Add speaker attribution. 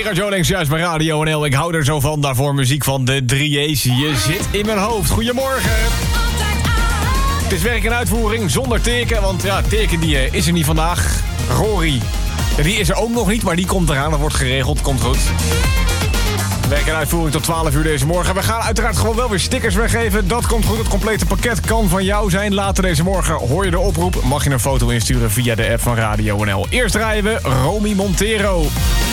Speaker 1: Gerard Joling, juist bij Radio NL. Ik hou er zo van, daarvoor muziek van de 3A's. Je zit in mijn hoofd. Goedemorgen. Het is werk en uitvoering zonder Teken, want ja, Teken die is er niet vandaag. Rory, die is er ook nog niet, maar die komt eraan. Dat wordt geregeld, komt goed. Werk en uitvoering tot 12 uur deze morgen. We gaan uiteraard gewoon wel weer stickers weggeven. Dat komt goed. Het complete pakket kan van jou zijn. Later deze morgen hoor je de oproep. Mag je een foto insturen via de app van Radio NL. Eerst draaien we Romy Montero.